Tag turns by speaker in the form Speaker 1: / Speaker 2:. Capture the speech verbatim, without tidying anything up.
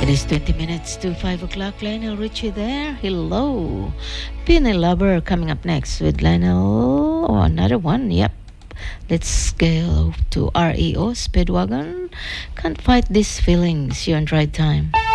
Speaker 1: It is twenty minutes to five o'clock. Lionel Richie there. Hello. Penny Lover coming up next with Lionel. Oh, another one. Yep. Let's go to R E O Speedwagon. Can't fight these feelings. You're on Right Time.